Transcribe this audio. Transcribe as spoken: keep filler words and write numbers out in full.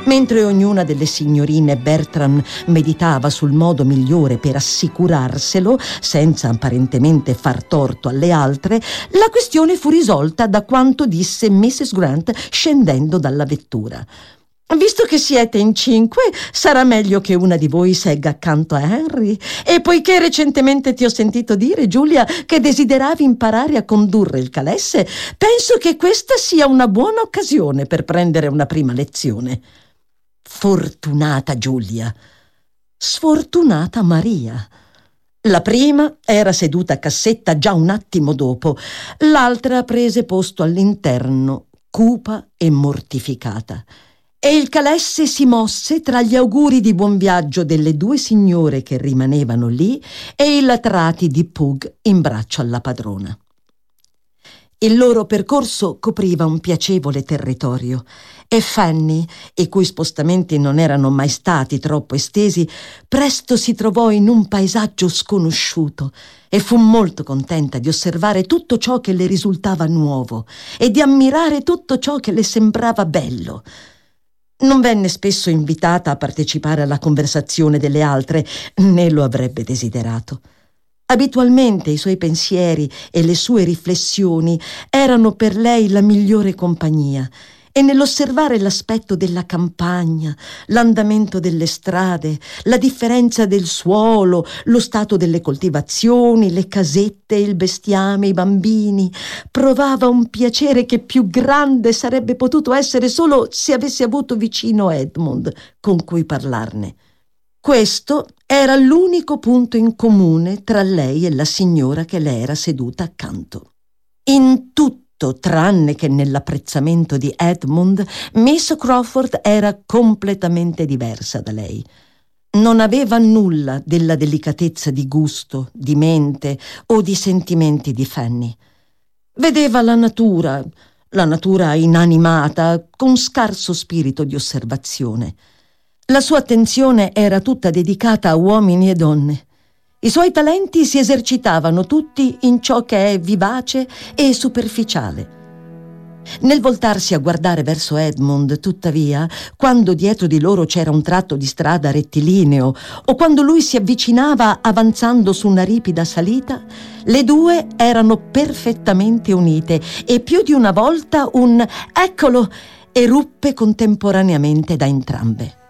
Mentre ognuna delle signorine Bertram meditava sul modo migliore per assicurarselo, senza apparentemente far torto alle altre, la questione fu risolta da quanto disse missus Grant scendendo dalla vettura. «Visto che siete in cinque, sarà meglio che una di voi segga accanto a Henry. E poiché recentemente ti ho sentito dire, Giulia, che desideravi imparare a condurre il calesse, penso che questa sia una buona occasione per prendere una prima lezione». Fortunata Giulia, sfortunata Maria. La prima era seduta a cassetta già un attimo dopo, l'altra prese posto all'interno, cupa e mortificata. E il calesse si mosse tra gli auguri di buon viaggio delle due signore che rimanevano lì e i latrati di Pug in braccio alla padrona. Il loro percorso copriva un piacevole territorio e Fanny, i cui spostamenti non erano mai stati troppo estesi, presto si trovò in un paesaggio sconosciuto e fu molto contenta di osservare tutto ciò che le risultava nuovo e di ammirare tutto ciò che le sembrava bello. Non venne spesso invitata a partecipare alla conversazione delle altre, né lo avrebbe desiderato. Abitualmente i suoi pensieri e le sue riflessioni erano per lei la migliore compagnia e nell'osservare l'aspetto della campagna, l'andamento delle strade, la differenza del suolo, lo stato delle coltivazioni, le casette, il bestiame, i bambini, provava un piacere che più grande sarebbe potuto essere solo se avesse avuto vicino Edmund con cui parlarne. Questo era l'unico punto in comune tra lei e la signora che le era seduta accanto. In tutto, tranne che nell'apprezzamento di Edmund, Miss Crawford era completamente diversa da lei. Non aveva nulla della delicatezza di gusto, di mente o di sentimenti di Fanny. Vedeva la natura, la natura inanimata, con scarso spirito di osservazione. La sua attenzione era tutta dedicata a uomini e donne. I suoi talenti si esercitavano tutti in ciò che è vivace e superficiale. Nel voltarsi a guardare verso Edmund, tuttavia, quando dietro di loro c'era un tratto di strada rettilineo o quando lui si avvicinava avanzando su una ripida salita, le due erano perfettamente unite e più di una volta un «eccolo!» eruppe contemporaneamente da entrambe.